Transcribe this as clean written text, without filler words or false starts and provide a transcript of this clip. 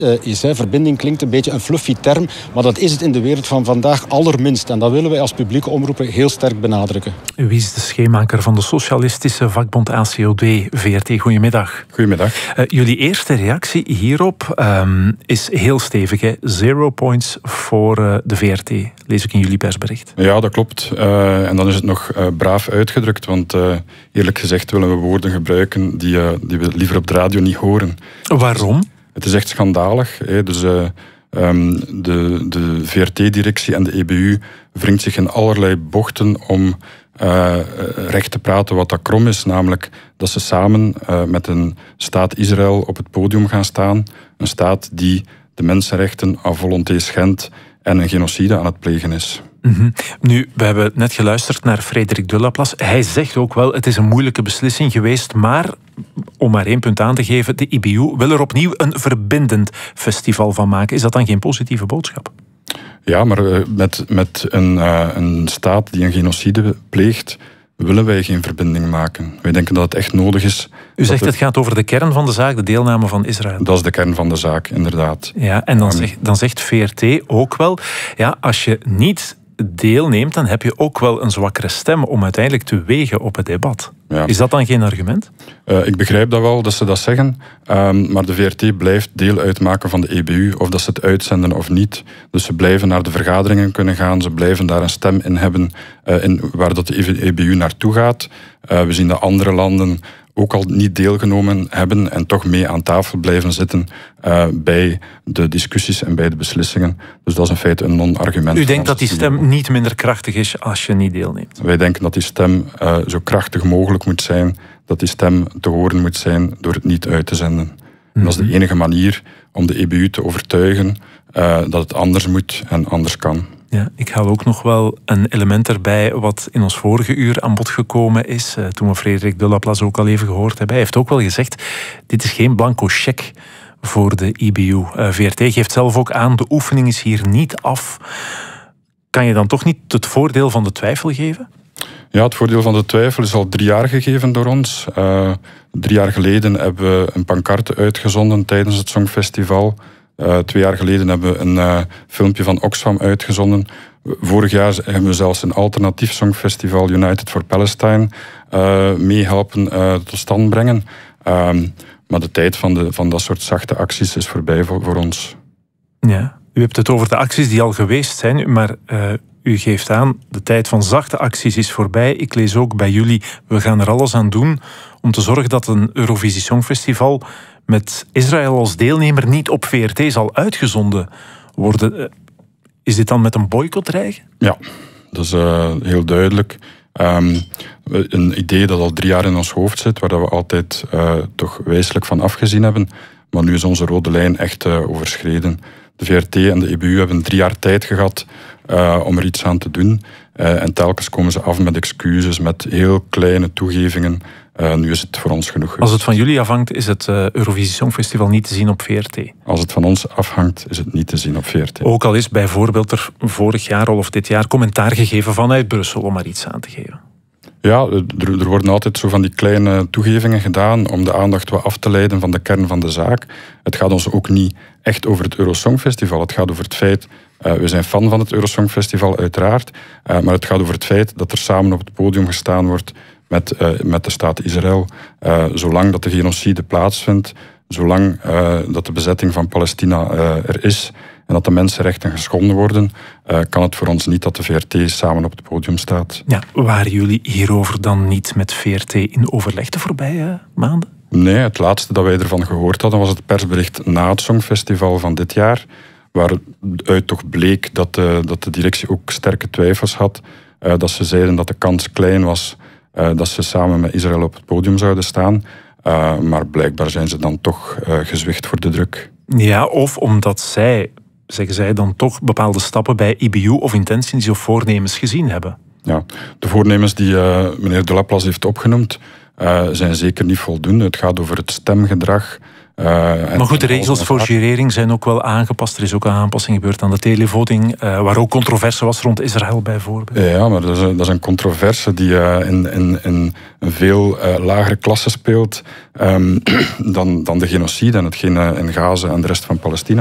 is. Verbinding klinkt een beetje een fluffy term, maar dat is het in de wereld van vandaag allerminst. En dat willen wij als publieke omroeper heel sterk benadrukken. Wie is de schemaker van de socialistische vakbond ACOD, VRT? Goedemiddag. Goedemiddag. Jullie eerste reactie hierop is heel stevig. Hè? 0 points voor de VRT, lees ik in jullie persbericht. Ja, dat klopt. En dan is het nog braaf uitgedrukt, want eerlijk gezegd willen we woorden gebruiken die we liever op de radio niet horen. Waarom? Het is echt schandalig. Hè. Dus de VRT-directie en de EBU wringt zich in allerlei bochten om recht te praten wat dat krom is. Namelijk dat ze samen met een staat Israël op het podium gaan staan. Een staat die de mensenrechten à volonté schendt en een genocide aan het plegen is. Mm-hmm. Nu, we hebben net geluisterd naar Frederik de Laplace. Hij zegt ook wel, het is een moeilijke beslissing geweest, maar, om maar 1 punt aan te geven, de IBU wil er opnieuw een verbindend festival van maken. Is dat dan geen positieve boodschap? Ja, maar met een staat die een genocide pleegt, willen wij geen verbinding maken. Wij denken dat het echt nodig is. U zegt het gaat over de kern van de zaak, de deelname van Israël. Dat is de kern van de zaak, inderdaad. Ja, en dan zegt VRT ook wel, ja, als je niet deelneemt, dan heb je ook wel een zwakkere stem om uiteindelijk te wegen op het debat. Ja. Is dat dan geen argument? Ik begrijp dat wel, dat ze dat zeggen. Maar de VRT blijft deel uitmaken van de EBU, of dat ze het uitzenden of niet. Dus ze blijven naar de vergaderingen kunnen gaan, ze blijven daar een stem in hebben waar dat de EBU naartoe gaat. We zien dat andere landen ook al niet deelgenomen hebben en toch mee aan tafel blijven zitten bij de discussies en bij de beslissingen. Dus dat is in feite een non-argument. U denkt dat die stem niet minder krachtig is als je niet deelneemt? Wij denken dat die stem zo krachtig mogelijk moet zijn, dat die stem te horen moet zijn door het niet uit te zenden. Mm-hmm. Dat is de enige manier om de EBU te overtuigen dat het anders moet en anders kan. Ja, ik haal ook nog wel een element erbij wat in ons vorige uur aan bod gekomen is. Toen we Frederik de Laplace ook al even gehoord hebben. Hij heeft ook wel gezegd, dit is geen blanco cheque voor de IBU. VRT geeft zelf ook aan, de oefening is hier niet af. Kan je dan toch niet het voordeel van de twijfel geven? Ja, het voordeel van de twijfel is al 3 jaar gegeven door ons. 3 jaar geleden hebben we een pancarte uitgezonden tijdens het Songfestival. 2 jaar geleden hebben we een filmpje van Oxfam uitgezonden. Vorig jaar hebben we zelfs een alternatief songfestival, United for Palestine, meehelpen tot stand brengen. Maar de tijd van dat soort zachte acties is voorbij voor ons. Ja, u hebt het over de acties die al geweest zijn, maar u geeft aan, de tijd van zachte acties is voorbij. Ik lees ook bij jullie, we gaan er alles aan doen om te zorgen dat een Eurovisie Songfestival met Israël als deelnemer niet op VRT zal uitgezonden worden. Is dit dan met een boycott dreigen? Ja, dat is heel duidelijk. Een idee dat al 3 jaar in ons hoofd zit, waar we altijd toch wijselijk van afgezien hebben. Maar nu is onze rode lijn echt overschreden. De VRT en de EBU hebben 3 jaar tijd gehad om er iets aan te doen. En telkens komen ze af met excuses, met heel kleine toegevingen. Nu is het voor ons genoeg geweest. Als het van jullie afhangt, is het Eurovisie Songfestival niet te zien op VRT? Als het van ons afhangt, is het niet te zien op VRT. Ook al is bijvoorbeeld er vorig jaar al of dit jaar commentaar gegeven vanuit Brussel, om maar iets aan te geven. Ja, er worden altijd zo van die kleine toegevingen gedaan om de aandacht wat af te leiden van de kern van de zaak. Het gaat ons ook niet echt over het Eurosongfestival. Het gaat over het feit, we zijn fan van het Eurosongfestival uiteraard, maar het gaat over het feit dat er samen op het podium gestaan wordt met de staat Israël. Zolang dat de genocide plaatsvindt, zolang dat de bezetting van Palestina er is en dat de mensenrechten geschonden worden, kan het voor ons niet dat de VRT samen op het podium staat. Ja, waren jullie hierover dan niet met VRT in overleg de voorbije maanden? Nee, het laatste dat wij ervan gehoord hadden was het persbericht na het Songfestival van dit jaar, waaruit toch bleek dat de directie ook sterke twijfels had. Dat ze zeiden dat de kans klein was dat ze samen met Israël op het podium zouden staan. Maar blijkbaar zijn ze dan toch gezwicht voor de druk. Ja, of omdat zeggen zij dan toch bepaalde stappen bij IBU of intenties of voornemens gezien hebben? Ja, de voornemens die meneer de Laplace heeft opgenoemd zijn zeker niet voldoende. Het gaat over het stemgedrag Maar goed, de regels voor jurering zijn ook wel aangepast. Er is ook een aanpassing gebeurd aan de televoting, waar ook controverse was rond Israël bijvoorbeeld. Ja, maar dat is een controverse die in een veel lagere klasse speelt dan de genocide en hetgeen in Gaza en de rest van Palestina